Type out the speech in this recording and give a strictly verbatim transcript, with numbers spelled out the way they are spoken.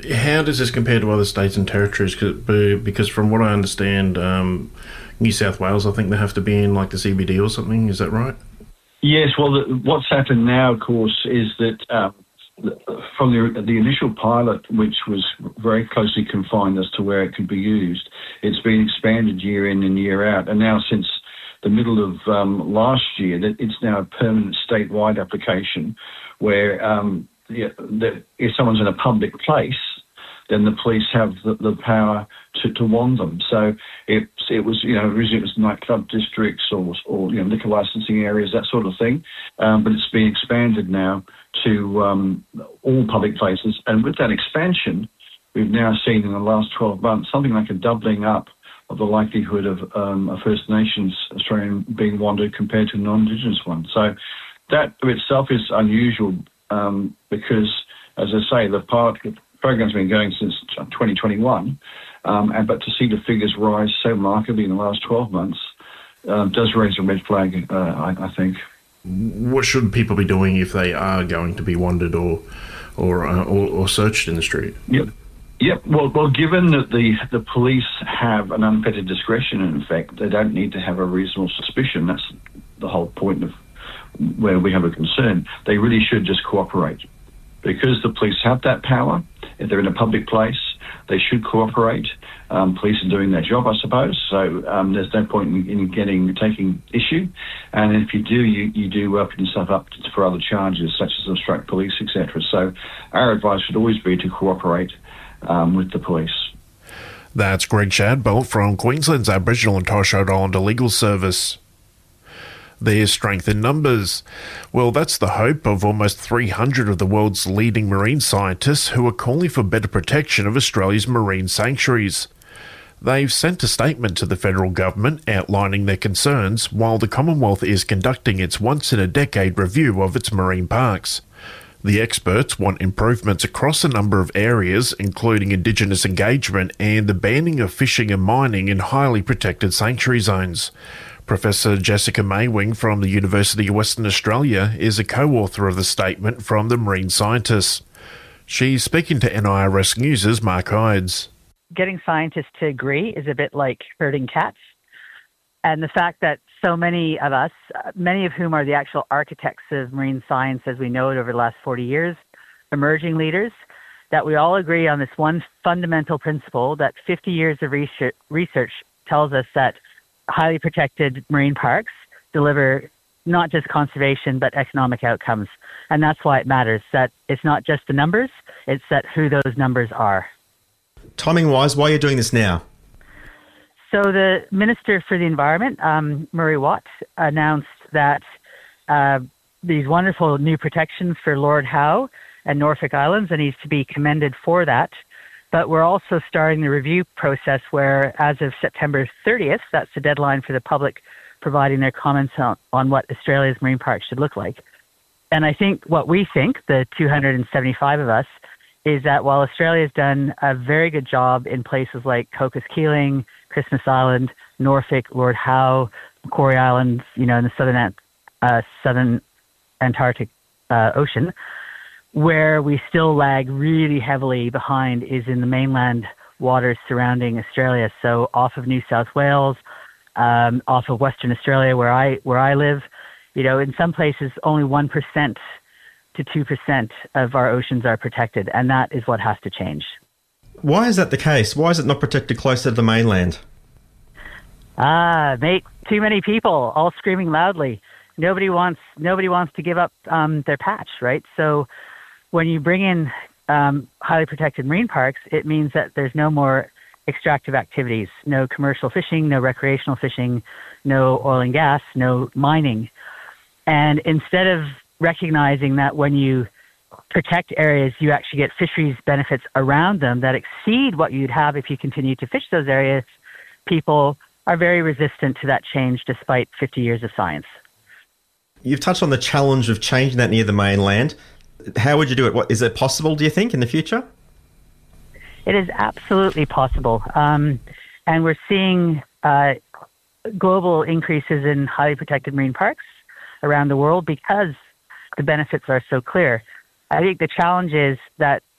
how does this compare to other states and territories? Because from what I understand, um, New South Wales, I think they have to be in like the C B D or something. Is that right? Yes. Well, the, what's happened now, of course, is that uh, from the, the initial pilot, which was very closely confined as to where it could be used, it's been expanded year in and year out. And now since the middle of um, last year, that it's now a permanent statewide application where um, the, the, if someone's in a public place, then the police have the, the power to, to wand them. So it, it was, you know, originally it was nightclub districts or, or you know, liquor licensing areas, that sort of thing. Um, but it's been expanded now to um, all public places. And with that expansion, we've now seen in the last twelve months something like a doubling up of the likelihood of um, a First Nations Australian being wandered compared to a non-Indigenous one. So that of itself is unusual um, because, as I say, the pilot program's been going since twenty twenty-one, um, and but to see the figures rise so markedly in the last twelve months um, does raise a red flag, uh, I, I think. What should people be doing if they are going to be wandered or or uh, or, or searched in the street? Yep. Yep. Well, well, given that the, the police have an unfettered discretion, in effect, they don't need to have a reasonable suspicion. That's the whole point of where we have a concern. They really should just cooperate. Because the police have that power, if they're in a public place, they should cooperate. Um, police are doing their job, I suppose, so um, there's no point in, in getting taking issue. And if you do, you, you do open yourself up to, for other charges, such as obstruct police, et cetera. So our advice should always be to cooperate um, with the police. That's Greg Shadbolt from Queensland's Aboriginal and Torres Strait Islander Legal Service. There's strength in numbers. Well, that's the hope of almost three hundred of the world's leading marine scientists who are calling for better protection of Australia's marine sanctuaries. They've sent a statement to the federal government outlining their concerns while the Commonwealth is conducting its once-in-a-decade review of its marine parks. The experts want improvements across a number of areas, including Indigenous engagement and the banning of fishing and mining in highly protected sanctuary zones. Professor Jessica Maywing from the University of Western Australia is a co-author of the statement from the marine scientists. She's speaking to N I R S News' Mark Hydes. Getting scientists to agree is a bit like herding cats. And the fact that so many of us, many of whom are the actual architects of marine science as we know it over the last forty years, emerging leaders, that we all agree on this one fundamental principle that fifty years of research, research tells us that highly protected marine parks deliver not just conservation but economic outcomes. And that's why it matters, that it's not just the numbers, it's that who those numbers are. Timing-wise, why are you doing this now? So the Minister for the Environment, um, Murray Watt, announced that uh, these wonderful new protections for Lord Howe and Norfolk Islands, and he's to be commended for that. But we're also starting the review process where, as of September thirtieth, that's the deadline for the public providing their comments on, on what Australia's marine parks should look like. And I think what we think, the two hundred seventy-five of us, is that while Australia's done a very good job in places like Cocos Keeling, Christmas Island, Norfolk, Lord Howe, Macquarie Islands, you know, in the southern uh, southern Antarctic uh, Ocean, where we still lag really heavily behind is in the mainland waters surrounding Australia. So off of New South Wales, um, off of Western Australia, where I where I live, you know, in some places only one percent to two percent of our oceans are protected, and that is what has to change. Why is that the case? Why is it not protected closer to the mainland? Ah, mate, too many people all screaming loudly. Nobody wants nobody wants to give up um, their patch, right? So when you bring in um, highly protected marine parks, it means that there's no more extractive activities, no commercial fishing, no recreational fishing, no oil and gas, no mining. And instead of recognizing that when you protect areas, you actually get fisheries benefits around them that exceed what you'd have if you continue to fish those areas, people are very resistant to that change despite fifty years of science. You've touched on the challenge of changing that near the mainland. How would you do it? What, is it possible, do you think, in the future? It is absolutely possible. Um, and we're seeing uh, global increases in highly protected marine parks around the world because the benefits are so clear. I think the challenge is that